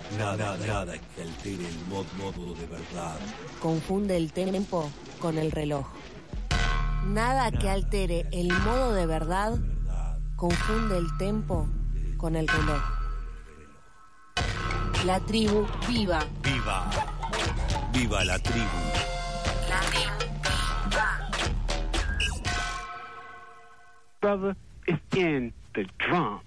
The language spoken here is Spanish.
Nada que altere el modo de verdad. Confunde el tempo con el reloj. Nada que altere el modo de verdad confunde el tempo con el reloj. La tribu viva. ¡Viva! ¡Viva la tribu! La tribu viva. Brother, it's in the drum.